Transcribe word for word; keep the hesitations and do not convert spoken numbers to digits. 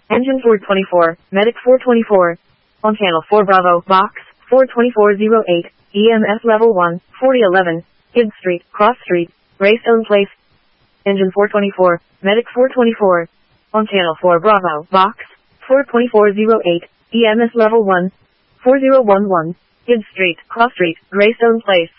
Engine four twenty-four, Medic four twenty-four. On channel four Bravo, box, four twenty-four oh eight, E M S level one, forty eleven, Gibbs Street, Cross Street, Greystone Place. Engine four twenty-four, Medic four twenty-four. On channel four Bravo, box, four twenty-four oh eight, E M S level one, four oh one one, Gibbs Street, Cross Street, Greystone Place.